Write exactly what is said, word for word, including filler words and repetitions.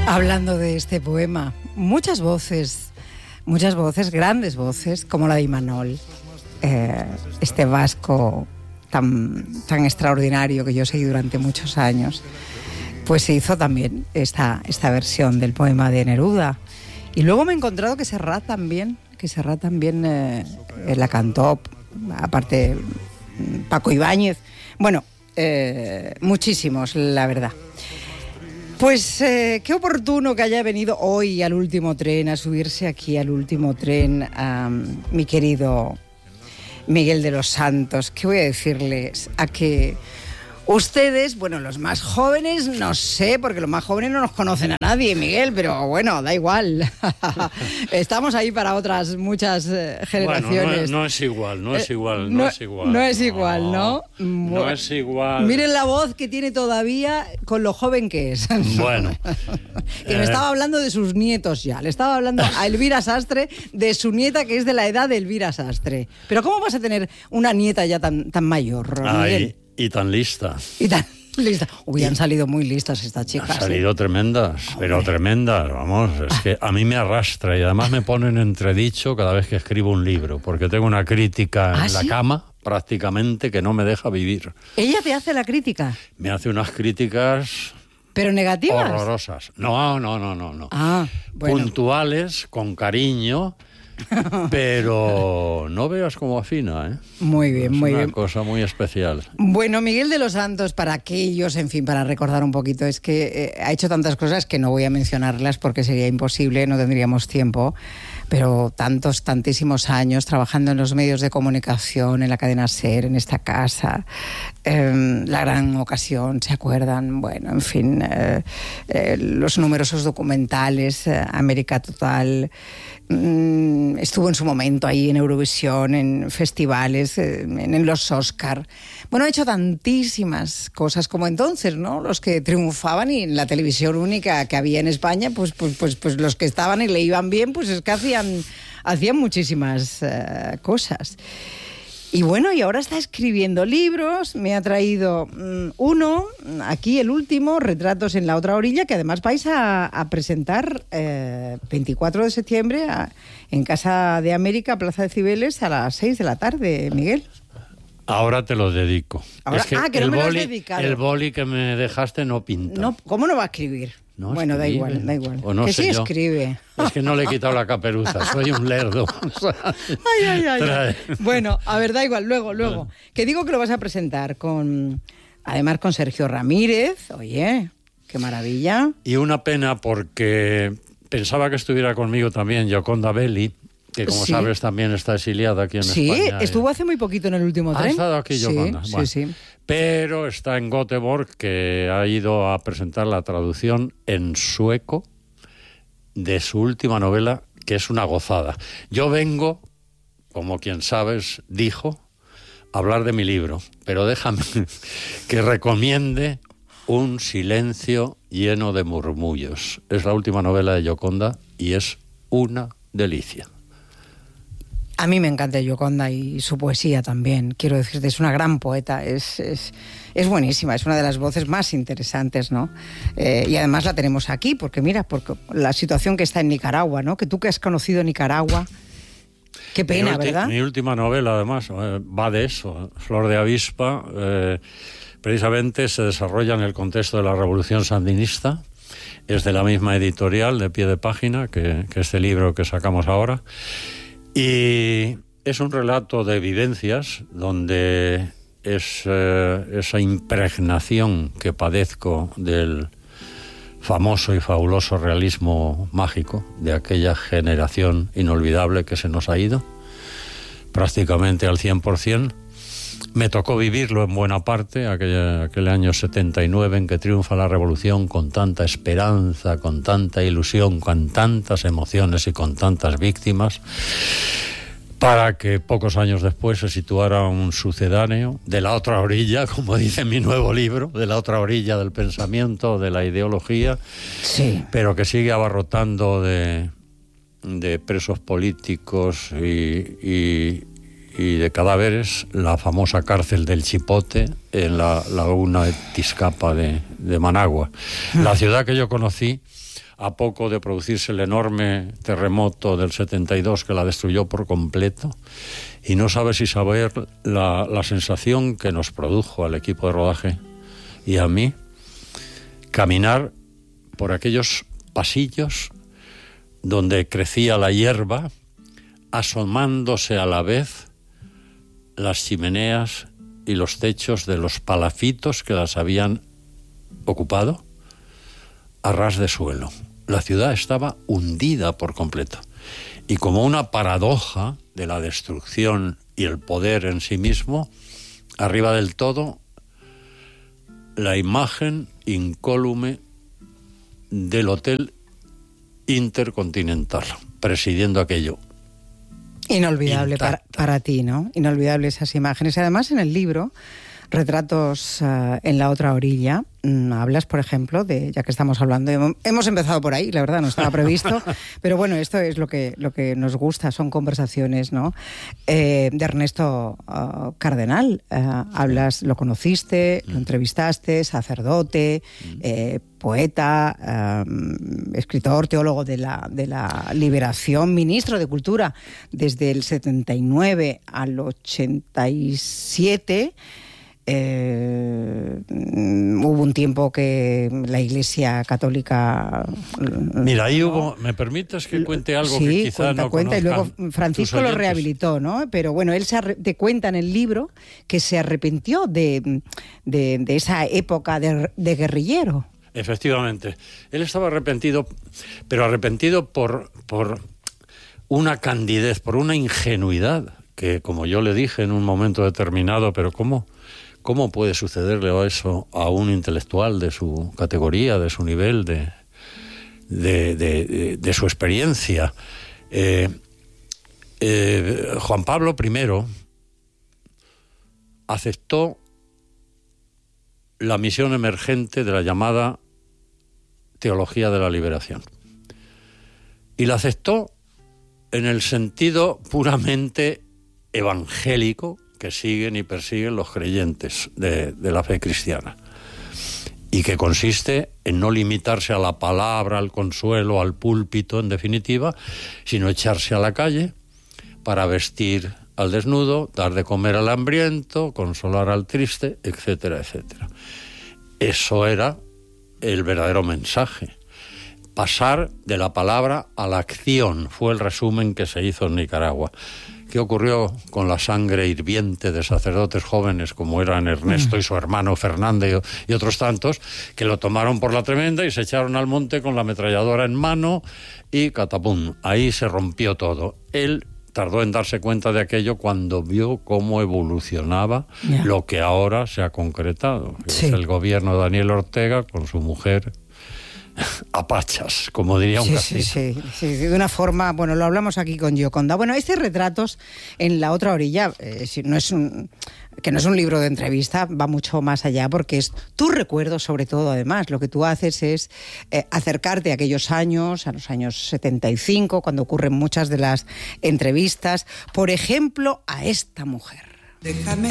Hablando de este poema, muchas voces, muchas voces, grandes voces, como la de Imanol, eh, este vasco tan, tan extraordinario que yo seguí durante muchos años, pues se hizo también esta, esta versión del poema de Neruda. Y luego me he encontrado que Serrat también, que Serrat también eh, la cantó, aparte Paco Ibáñez, bueno, eh, muchísimos, la verdad. Pues eh, qué oportuno que haya venido hoy al último tren, a subirse aquí al último tren, a um, mi querido Miguel de los Santos. ¿Qué voy a decirles? A que ustedes, bueno, los más jóvenes, no sé, porque los más jóvenes no nos conocen a nadie, Miguel, pero bueno, da igual. Estamos ahí para otras muchas eh, generaciones. Bueno, no, no es igual, no es igual, no, no es igual. No es igual, ¿no? No, no es igual. Miren la voz que tiene todavía con lo joven que es. Bueno. Que me eh... estaba hablando de sus nietos ya. Le estaba hablando a Elvira Sastre de su nieta, que es de la edad de Elvira Sastre. Pero ¿cómo vas a tener una nieta ya tan, tan mayor, Miguel? Ay. Y tan lista. Y tan lista. Hubieran salido muy listas estas chicas. Han salido ¿eh? tremendas, pero Hombre. tremendas, vamos. Es que a mí me arrastra y además me pone en entredicho cada vez que escribo un libro, porque tengo una crítica ¿Ah, en sí? la cama prácticamente que no me deja vivir. ¿Ella te hace la crítica? Me hace unas críticas... ¿Pero negativas? Horrorosas. No, no, no, no. no. Ah, bueno. Puntuales, con cariño... Pero no veas cómo afina, ¿eh? Muy bien, es muy una bien. Una cosa muy especial. Bueno, Miguel de los Santos, para aquellos, en fin, para recordar un poquito, es que eh, ha hecho tantas cosas que no voy a mencionarlas porque sería imposible, no tendríamos tiempo, pero tantos, tantísimos años trabajando en los medios de comunicación, en la cadena SER, en esta casa, eh, La Gran Ocasión, ¿se acuerdan? Bueno, en fin, eh, eh, los numerosos documentales, eh, América Total... Estuvo en su momento ahí en Eurovisión, en festivales, en, en los Oscar. Bueno, ha hecho tantísimas cosas como entonces, ¿no? Los que triunfaban y en la televisión única que había en España, pues, pues, pues, pues los que estaban y le iban bien, pues es que hacían, hacían muchísimas uh, cosas. Y bueno, y ahora está escribiendo libros, me ha traído um, uno, aquí el último, Retratos en la otra orilla, que además vais a, a presentar eh, veinticuatro de septiembre a, en Casa de América, Plaza de Cibeles, a las seis de la tarde, Miguel. Ahora te lo dedico. Ahora, es que ah, que no el me lo has boli, dedicado. El boli que me dejaste no pinta. No, ¿cómo no va a escribir? No bueno, escribe. da igual, da igual. O no que sé sí yo. escribe. Es que no le he quitado la caperuza, soy un lerdo. ay, ay, ay, ay. Bueno, a ver, da igual, luego, luego. Que digo que lo vas a presentar con, además con Sergio Ramírez, oye, qué maravilla. Y una pena porque pensaba que estuviera conmigo también Gioconda Belli, que como sí. sabes también está exiliada aquí en sí, España. Sí, estuvo hace muy poquito en el último tren. Ha estado aquí Gioconda. Sí, bueno, sí, sí. Pero está en Göteborg, que ha ido a presentar la traducción en sueco de su última novela, que es una gozada. Yo vengo, como quien sabes, dijo, a hablar de mi libro, pero déjame que recomiende Un silencio lleno de murmullos. Es la última novela de Gioconda y es una delicia. A mí me encanta Gioconda y su poesía también. Quiero decirte, es una gran poeta, es, es, es buenísima, es una de las voces más interesantes, ¿no? Eh, y además la tenemos aquí, porque mira, porque la situación que está en Nicaragua, ¿no? Que tú que has conocido Nicaragua, qué pena, mi ulti- ¿verdad? Mi última novela, además, eh, va de eso, Flor de Avispa, eh, precisamente se desarrolla en el contexto de la Revolución Sandinista. Es de la misma editorial, de Pie de Página, que, que este libro que sacamos ahora. Y es un relato de vivencias donde es eh, esa impregnación que padezco del famoso y fabuloso realismo mágico de aquella generación inolvidable que se nos ha ido prácticamente al cien por ciento. Me tocó vivirlo en buena parte, aquel, aquel año setenta y nueve en que triunfa la revolución con tanta esperanza, con tanta ilusión, con tantas emociones y con tantas víctimas, para que pocos años después se situara un sucedáneo de la otra orilla, como dice mi nuevo libro, de la otra orilla del pensamiento, de la ideología, sí. pero que sigue abarrotando de, de presos políticos y... y y de cadáveres la famosa cárcel del Chipote en la laguna de Tizcapa de, de Managua. La ciudad que yo conocí a poco de producirse el enorme terremoto del setenta y dos que la destruyó por completo, y no sabes si saber la, la sensación que nos produjo al equipo de rodaje y a mí caminar por aquellos pasillos donde crecía la hierba, asomándose a la vez las chimeneas y los techos de los palafitos que las habían ocupado a ras de suelo. La ciudad estaba hundida por completo. Y como una paradoja de la destrucción y el poder en sí mismo, arriba del todo, la imagen incólume del Hotel Intercontinental, presidiendo aquello. Inolvidable para, para ti, ¿no? Inolvidable esas imágenes. Además, en el libro, Retratos uh, en la otra orilla, mmm, hablas, por ejemplo, de, ya que estamos hablando, hemos empezado por ahí, la verdad, no estaba previsto, pero bueno, esto es lo que, lo que nos gusta, son conversaciones, ¿no? Eh, de Ernesto uh, Cardenal, uh, hablas, lo conociste, lo entrevistaste, sacerdote, eh, poeta, um, escritor, teólogo de la, de la liberación, ministro de Cultura desde el setenta y nueve al ochenta y siete. Eh, hubo un tiempo que la Iglesia Católica... Mira, ahí hubo... ¿Me permites que cuente algo sí, que quizá cuenta, no cuenta, y luego Francisco lo oyentes? rehabilitó, ¿no? Pero bueno, él se arre- te cuenta en el libro que se arrepintió de, de, de esa época de, de guerrillero. Efectivamente. Él estaba arrepentido, pero arrepentido por, por una candidez, por una ingenuidad, que como yo le dije en un momento determinado, pero ¿cómo, cómo puede sucederle eso a un intelectual de su categoría, de su nivel, de, de, de, de, de su experiencia? Eh, eh, Juan Pablo primero aceptó la misión emergente de la llamada teología de la liberación. Y la aceptó en el sentido puramente evangélico que siguen y persiguen los creyentes de, de la fe cristiana. Y que consiste en no limitarse a la palabra, al consuelo, al púlpito, en definitiva, sino echarse a la calle para vestir al desnudo, dar de comer al hambriento, consolar al triste, etcétera, etcétera. Eso era el verdadero mensaje. Pasar de la palabra a la acción fue el resumen que se hizo en Nicaragua. ¿Qué ocurrió con la sangre hirviente de sacerdotes jóvenes como eran Ernesto y su hermano Fernando y otros tantos, que lo tomaron por la tremenda y se echaron al monte con la ametralladora en mano y catapum, ahí se rompió todo. Él tardó en darse cuenta de aquello cuando vio cómo evolucionaba yeah. lo que ahora se ha concretado. Sí. Es el gobierno de Daniel Ortega con su mujer a pachas, como diría un sí, cacique. Sí, sí, sí, de una forma, bueno, lo hablamos aquí con Gioconda. Bueno, este Retratos en la otra orilla, eh, no es un, que no es un libro de entrevista, va mucho más allá, porque es tus recuerdos, sobre todo, además. Lo que tú haces es eh, acercarte a aquellos años, a los años setenta y cinco, cuando ocurren muchas de las entrevistas. Por ejemplo, a esta mujer. Déjame